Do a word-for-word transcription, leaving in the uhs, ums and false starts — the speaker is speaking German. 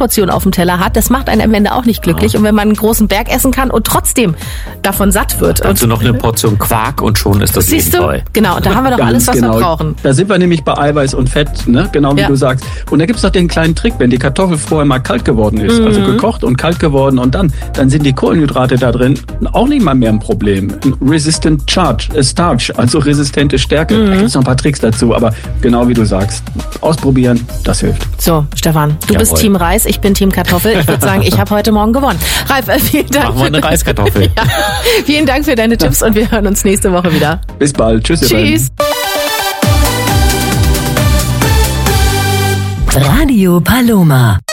Portion auf dem Teller hat, das macht einen am Ende auch nicht glücklich. Ja. Und wenn man einen großen Berg essen kann und trotzdem davon satt wird. Dazu noch eine Portion Quark und schon ist das Leben toll. Genau, und da haben wir doch Ganz alles, was genau. wir brauchen. Da sind wir nämlich bei Eiweiß und Fett, ne? Genau wie ja. du sagst. Und da gibt's doch den kleinen Trick, wenn die Kartoffel vorher mal kalt geworden ist, mhm. also gekocht und kalt geworden und dann, dann sind die Kohlenhydrate da drin auch nicht mal mehr ein Problem. Resistant Charge, äh Starch, also resistente Stärke. Mhm. Da gibt's noch ein paar Tricks dazu, aber genau wie du sagst, ausprobieren, das hilft. So, Stefan, du Jawohl. bist Team Reis, ich bin Team Kartoffel. Ich würde sagen, ich habe heute Morgen gewonnen. Ralf, vielen Dank. Machen wir eine Reiskartoffel. Ja, vielen Dank für deine Tipps und wir hören uns nächste Woche wieder. Bis bald. Tschüss. Tschüss. Radio Paloma.